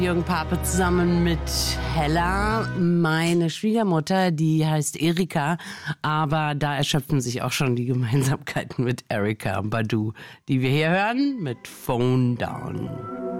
Jürgen Pape zusammen mit Hella. Meine Schwiegermutter, die heißt Erika, aber da erschöpfen sich auch schon die Gemeinsamkeiten mit Erykah Badu, die wir hier hören mit Phone Down.